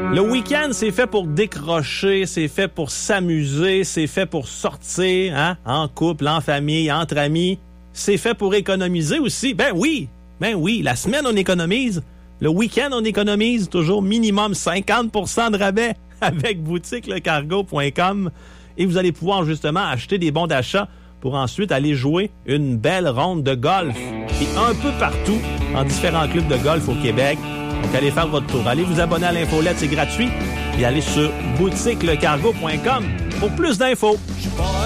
Le week-end, c'est fait pour décrocher, c'est fait pour s'amuser, c'est fait pour sortir, hein, en couple, en famille, entre amis. C'est fait pour économiser aussi. Ben oui, la semaine, on économise. Le week-end, on économise toujours minimum 50% de rabais avec boutiquelecargo.com. Et vous allez pouvoir justement acheter des bons d'achat pour ensuite aller jouer une belle ronde de golf. Et un peu partout, dans différents clubs de golf au Québec. Donc, allez faire votre tour. Allez vous abonner à l'infolette, c'est gratuit. Et allez sur boutiquelecargo.com pour plus d'infos.